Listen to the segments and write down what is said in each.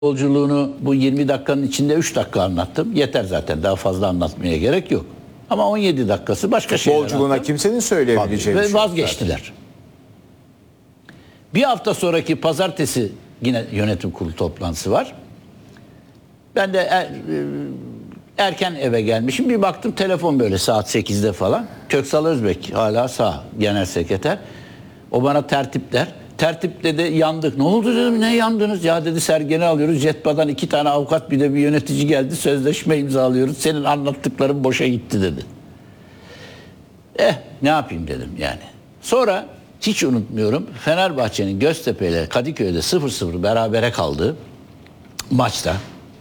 Futbolculuğunu bu 20 dakikanın içinde 3 dakika anlattım. Yeter zaten, daha fazla anlatmaya gerek yok. Ama 17 dakikası başka şeyler Futbolculuğuna anlattım. kimsenin söyleyebileceği bir Ve şey yok vazgeçtiler. zaten. Bir hafta sonraki pazartesi yine yönetim kurulu toplantısı var. Ben de erken eve gelmişim. Bir baktım telefon böyle saat 8'de falan. Köksal Özbek hala sağ genel sekreter. O bana tertip der. Tertipte de yandık. Ne oldu dedim, ne yandınız? Ya dedi, Sergen'i alıyoruz. Jetba'dan 2 tane avukat, bir de bir yönetici geldi. Sözleşme imzalıyoruz. Senin anlattıkların boşa gitti dedi. Ne yapayım dedim yani. Sonra hiç unutmuyorum, Fenerbahçe'nin Göztepe ile Kadıköy'de 0-0 berabere kaldığı maçta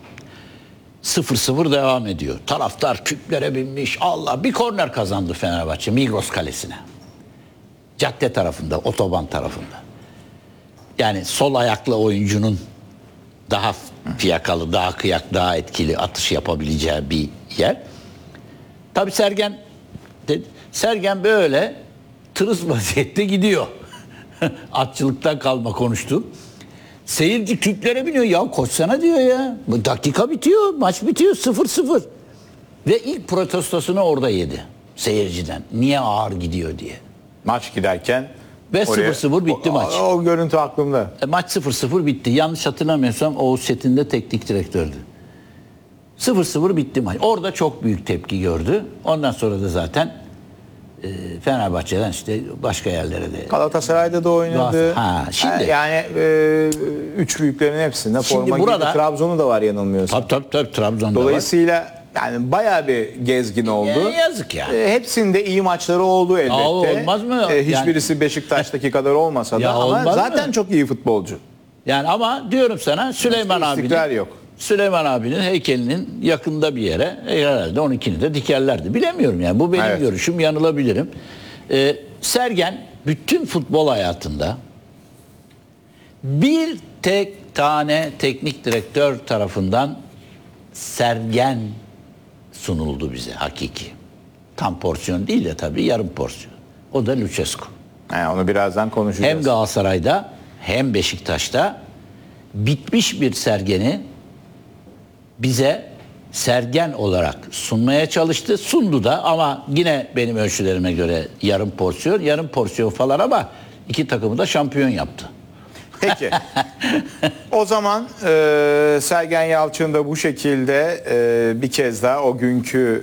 0-0 devam ediyor. Taraftar küplere binmiş. Allah, bir korner kazandı Fenerbahçe Migros Kalesi'ne. Cadde tarafında, otoban tarafında. Yani sol ayaklı oyuncunun daha fiyakalı, daha kıyak, daha etkili atış yapabileceği bir yer. Tabii Sergen böyle tırıs vaziyette gidiyor. Atçılıktan kalma konuştu. Seyirci küplere biniyor. Ya koşsana diyor ya. Bu dakika bitiyor, maç bitiyor 0-0. Ve ilk protestosunu orada yedi seyirciden. Niye ağır gidiyor diye. Maç giderken ve 0-0 bitti maç. O görüntü aklımda. Maç 0-0 bitti. Yanlış hatırlamıyorsam Oğuz Çetin de teknik direktördü. 0-0 bitti maç. Orada çok büyük tepki gördü. Ondan sonra da zaten Fenerbahçe'den işte başka yerlere de. Galatasaray'da da oynadı. Şimdi yani üç büyüklerin hepsinde forma burada, giydi. Trabzon'u da var yanılmıyorsam. Tabii Trabzon'da Dolayısıyla var. Yani bayağı bir gezgin oldu. Yazık ya. Hepsinde iyi maçları oldu elbette. Olmaz mı? Hiçbirisi Beşiktaş'taki kadar olmasa da ama zaten mı? çok iyi futbolcu. Yani ama diyorum sana, Süleyman abinin heykelinin yakında bir yere herhalde 12'ni de dikerlerdi. Bilemiyorum yani, bu benim görüşüm, yanılabilirim. Sergen bütün futbol hayatında bir tek tane teknik direktör tarafından Sergen sunuldu bize, hakiki. Tam porsiyon değil de tabii yarım porsiyon. O da Lucescu. Onu birazdan konuşacağız. Hem Galatasaray'da hem Beşiktaş'ta bitmiş bir Sergen'i bize Sergen olarak sunmaya çalıştı. Sundu da ama yine benim ölçülerime göre yarım porsiyon falan, ama iki takımı da şampiyon yaptı. Peki. O zaman Sergen Yalçın da bu şekilde bir kez daha o günkü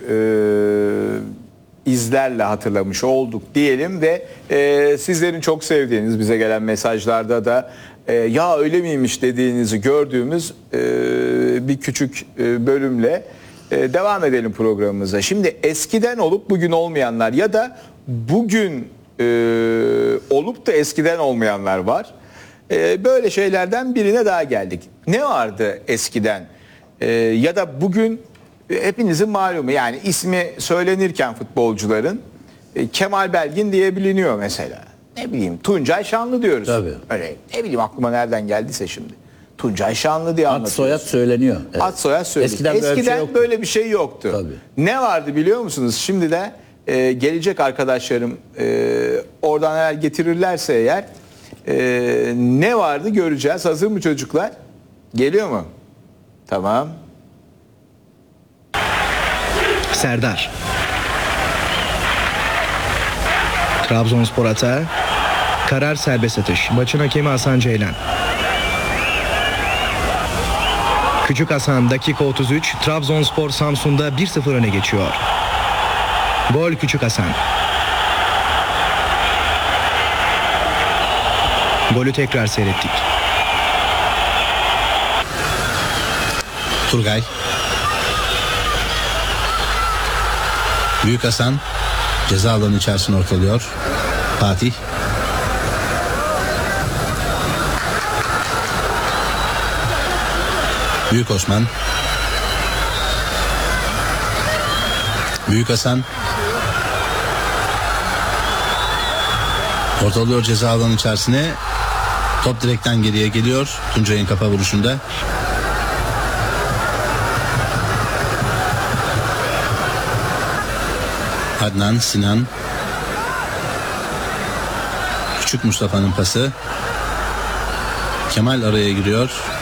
izlerle hatırlamış olduk diyelim ve sizlerin çok sevdiğiniz, bize gelen mesajlarda da ya öyle miymiş dediğinizi gördüğümüz bir küçük bölümle devam edelim programımıza. Şimdi eskiden olup bugün olmayanlar ya da bugün olup da eskiden olmayanlar var. Böyle şeylerden birine daha geldik. Ne vardı eskiden ya da bugün hepinizin malumu, yani ismi söylenirken futbolcuların Kemal Belgin diye biliniyor mesela. Ne bileyim, Tuncay Şanlı diyoruz. Tabii. Öyle, ne bileyim, aklıma nereden geldiyse şimdi. Tuncay Şanlı diye anlatıyoruz. Ad soyad söyleniyor. Evet. Ad soyad söyleniyor. Eskiden böyle bir şey yoktu. Tabii. Ne vardı biliyor musunuz? Şimdi de gelecek arkadaşlarım oradan eğer getirirlerse eğer ne vardı göreceğiz. Hazır mı çocuklar? Geliyor mu? Tamam. Serdar. Trabzonspor atağı. Karar serbest atış. Maçın hakemi Hasan Ceylan. Küçük Hasan dakika 33. Trabzonspor Samsun'da 1-0 öne geçiyor. Gol Küçük Hasan. Golü tekrar seyrettik. Turgay. Büyük Hasan ceza alanı içerisine ortalıyor. Fatih. Büyük Osman. Büyük Hasan. Ortalıyor ceza alanı içerisine. Top direkten geriye geliyor. Tuncay'ın kafa vuruşunda. Adnan, Sinan. Küçük Mustafa'nın pası. Kemal araya giriyor.